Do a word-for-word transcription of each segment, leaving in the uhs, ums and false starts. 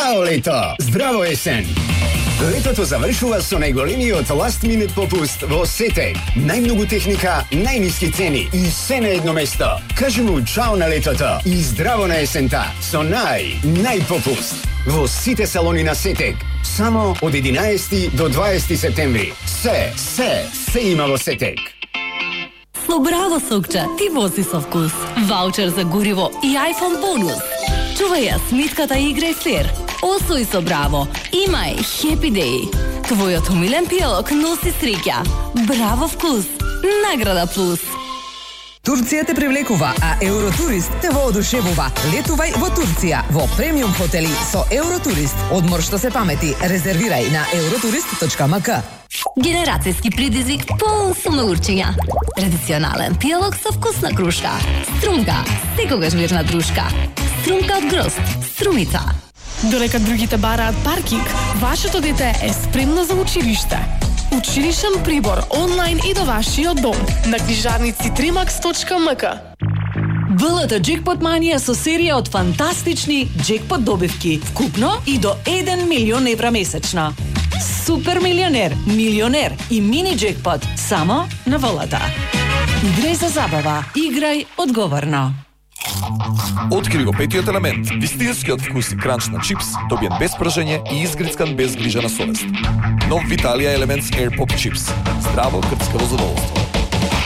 Ćao leto! Zdravo jesen! Летото завршува со најголемиот last minute попуст во Сетек. Најмногу техника, најниски цени и се на едно место. Кажи му чао на летото и здраво на есента со нај, најпопуст. Во сите салони на Сетек. Само од единаесети до дваесети септември. Се, се, се има во Сетек. Со Браво сокче ти вози со вкус. Ваучер за гориво и iPhone бонус. Чувај ја смитката и играј фер. Освој со Браво. Имај Happy Day. Твојот умилен пијалок носи среќа. Браво вкус. Награда плюс. Турција те привлекува, а Евротурист те воодушевува. Летувај во Турција во премиум хотели со Евротурист. Одмор што се памети. Резервирај на евротурист точка ем ка. Генерацијски предизвик полн со научења. Традиционален пијалок со вкусна крушка. Струмка, секогаш верна дружка. Струмка од грозд, струмица. Додека другите бараат паркинг, вашето дете е спремно за училиште. Училишен прибор онлайн и до вашиот дом на книжарници тримакс точка ем ка. ВЛТ Джекпот Манија со серија од фантастични джекпот добивки, вкупно и до еден милион евра месечно. Супер милионер, милионер и мини джекпот само на ВЛТ. Играј за забава, играј одговорно. Откри го петиот елемент, вистинскиот вкус и кранч на чипс, добиен без пражење и изгрицкан без грижа на совест. Нов Виталија Елементс Air Pop Chips. Здраво крцкаво задоволство.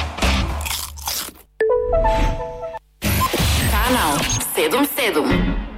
Канал седум седум.